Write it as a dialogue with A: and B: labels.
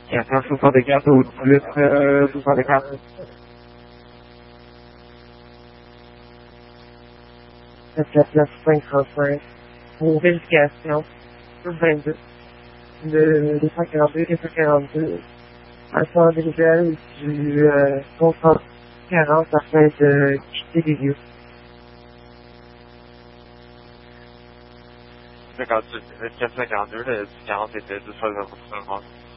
A: 464 ou plus 64. 749-535 pour vérification 22 de 242 et 242 un soin individuel du contrat 40 afin de quitter les lieux.
B: 452, le 40 était 2 fois 0,50.